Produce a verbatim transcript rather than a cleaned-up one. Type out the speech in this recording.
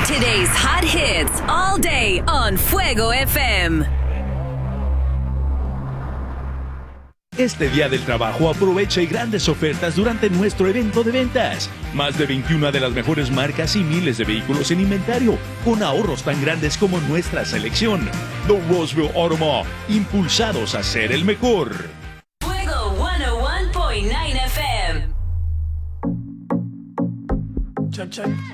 Today's hot hits all day on Fuego F M. Este Día del Trabajo aprovecha y grandes ofertas durante nuestro evento de ventas. Más de veintiuna de las mejores marcas y miles de vehículos en inventario, con ahorros tan grandes como nuestra selección. The Roseville Auto Mall, impulsados a ser el mejor. Fuego ciento uno punto nueve F M. Check, check.